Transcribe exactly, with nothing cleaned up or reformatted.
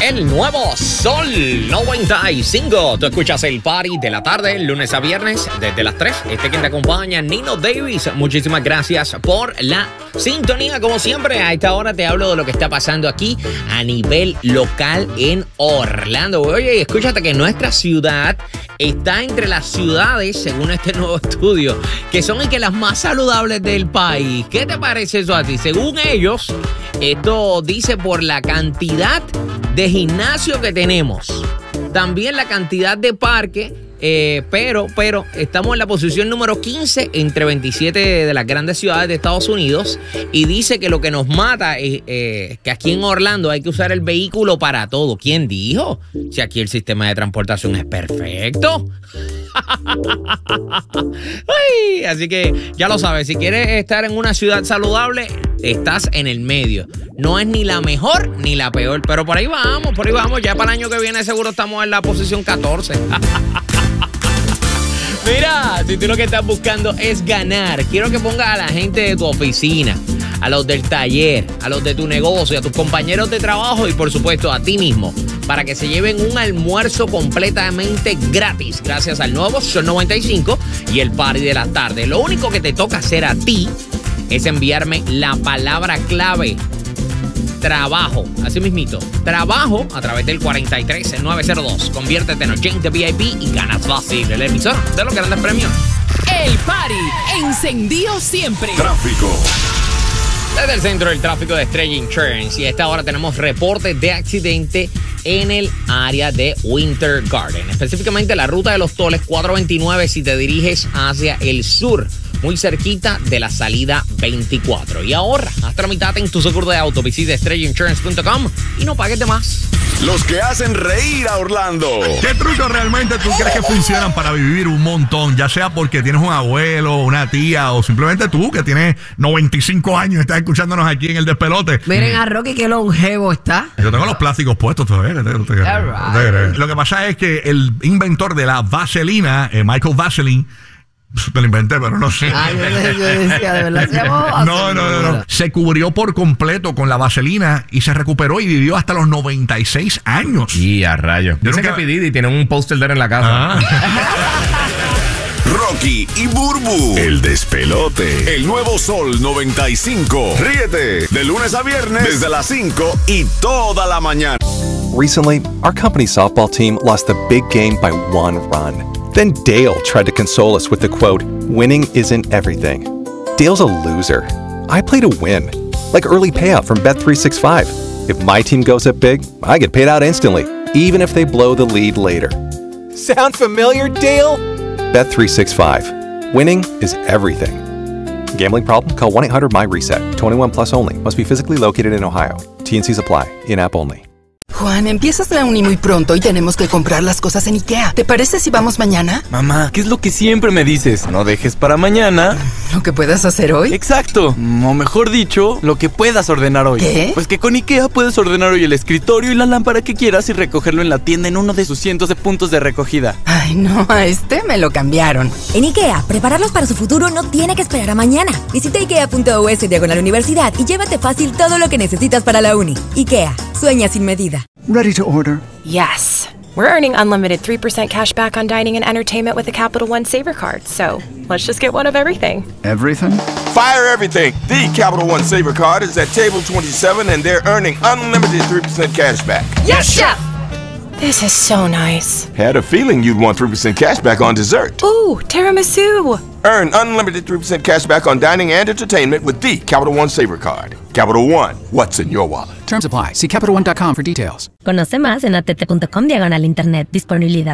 El nuevo Sol noventa y cinco. Tú escuchas el party de la tarde, lunes a viernes, desde las tres. Este quien te acompaña, Nino Davis. Muchísimas gracias por la sintonía. Como siempre, a esta hora te hablo de lo que está pasando aquí a nivel local en Orlando. Oye, escúchate que nuestra ciudad está entre las ciudades, según este nuevo estudio, que son y que las más saludables del país. ¿Qué te parece eso a ti? Según ellos, esto dice por la cantidad de gimnasio que tenemos, también la cantidad de parques, eh, pero, pero estamos en la posición número quince entre veintisiete de las grandes ciudades de Estados Unidos, y dice que lo que nos mata es eh, que aquí en Orlando hay que usar el vehículo para todo. ¿Quién dijo? Si aquí el sistema de transportación es perfecto. Ay, así que ya lo sabes, si quieres estar en una ciudad saludable, estás en el medio. No es ni la mejor ni la peor, pero por ahí vamos, por ahí vamos. Ya para el año que viene seguro estamos en la posición catorce. Mira, si tú lo que estás buscando es ganar, quiero que pongas a la gente de tu oficina, a los del taller, a los de tu negocio, a tus compañeros de trabajo y por supuesto a ti mismo, para que se lleven un almuerzo completamente gratis gracias al nuevo Sol noventa y cinco y el party de la tarde. Lo único que te toca hacer a ti es enviarme la palabra clave trabajo, así mismito, trabajo, a través del cuatro tres nueve cero dos. Conviértete en oyente V I P y ganas fácil el emisor de los grandes premios. El party encendido siempre. Tráfico. Desde el centro del tráfico de Estrella Insurance, y a esta hora tenemos reportes de accidente en el área de Winter Garden, específicamente la ruta de los Toles cuatrocientos veintinueve si te diriges hacia el sur, muy cerquita de la salida veinticuatro. Y ahorra, haz tramitate en tu seguro de auto, visita estrella insurance punto com y no pagues de más. Los que hacen reír a Orlando. ¿Qué trucos realmente tú crees que funcionan para vivir un montón? Ya sea porque tienes un abuelo, una tía o simplemente tú que tienes noventa y cinco años y estás escuchándonos aquí en el despelote. Miren a Rocky qué longevo está. Yo tengo los plásticos puestos todavía. Right. Lo que pasa es que el inventor de la vaselina, eh, Michael Vaseline, te lo inventé, pero no sé. Ay, yo, yo decía, de verdad. Se no, no, no, no. Se cubrió por completo con la vaselina y se recuperó y vivió hasta los noventa y seis años. Y a rayos. Yo Dice nunca que pedí y tiene un póster de él en la casa. Ah. Rocky y Burbu, el despelote. El nuevo Sol noventa y cinco. Ríete de lunes a viernes desde las cinco y toda la mañana. Recently, our company's softball team lost the big game by one run. Then Dale tried to console us with the quote, "Winning isn't everything." Dale's a loser. I play to win. Like early payout from Bet three sixty-five. If my team goes up big, I get paid out instantly, even if they blow the lead later. Sound familiar, Dale? Bet three sixty-five. Winning is everything. Gambling problem? Call one eight hundred my reset. twenty-one plus only. Must be physically located in Ohio. T and C's apply. In-app only. Juan, empiezas la uni muy pronto y tenemos que comprar las cosas en IKEA. ¿Te parece si vamos mañana? Mamá, ¿qué es lo que siempre me dices? No dejes para mañana ¿lo que puedas hacer hoy? Exacto, o mejor dicho, lo que puedas ordenar hoy. ¿Qué? Pues que con IKEA puedes ordenar hoy el escritorio y la lámpara que quieras y recogerlo en la tienda en uno de sus cientos de puntos de recogida. Ay, no, a este me lo cambiaron. En IKEA, prepararlos para su futuro no tiene que esperar a mañana. Visita ikea punto u s diagonal universidad y llévate fácil todo lo que necesitas para la uni. IKEA, sueña sin medida. Ready to order? Yes. We're earning unlimited three percent cash back on dining and entertainment with the Capital One Saver Card. So let's just get one of everything. Everything? Fire everything. The Capital One Saver Card is at table twenty-seven and they're earning unlimited three percent cash back. Yes, Chef! This is so nice. Had a feeling you'd want three percent cash back on dessert. Ooh, tiramisu. Earn unlimited three percent cash back on dining and entertainment with the Capital One Saver Card. Capital One, what's in your wallet? Terms apply. See Capital One dot com for details. Conoce más en a t t punto com diagonal internet. Disponibilidad